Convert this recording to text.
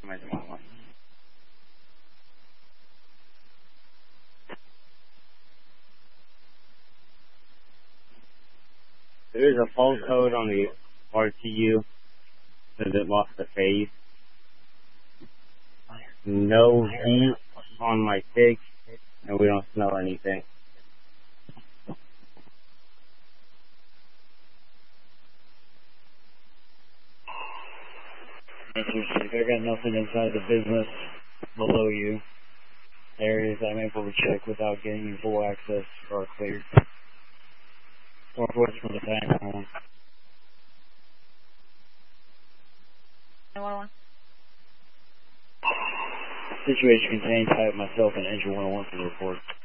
There's a fault code on the RTU because it lost the phase. No heat on my stick, and we don't smell anything. I got nothing inside the business below you. Areas I'm able to check without getting you full access are cleared. Northwest from the tank home. 911. Situation contained, type myself and Engine 101 for the report.